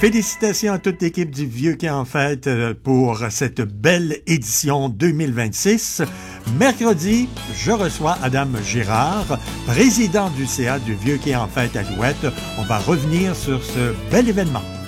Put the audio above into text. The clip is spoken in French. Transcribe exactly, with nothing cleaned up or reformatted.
Félicitations à toute l'équipe du Vieux Quai en Fête pour cette belle édition deux mille vingt-six. Mercredi, je reçois Adam Girard, président du C A du Vieux Quai en Fête Alouette. On va revenir sur ce bel événement.